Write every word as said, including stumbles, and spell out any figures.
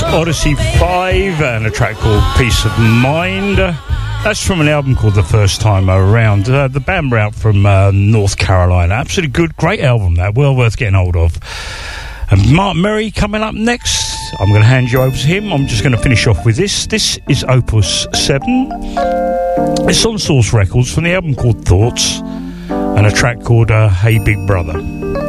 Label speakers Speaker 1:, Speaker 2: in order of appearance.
Speaker 1: Odyssey five and a track called Peace of Mind. That's from an album called The First Time Around. Uh, the band were out from uh, North Carolina. Absolutely good, great album that, well worth getting hold of. And Mark Murray coming up next. I'm going to hand you over to him. I'm just going to finish off with this. This is Opus seven. It's on Source Records from the album called Thoughts and a track called uh, Hey Big Brother.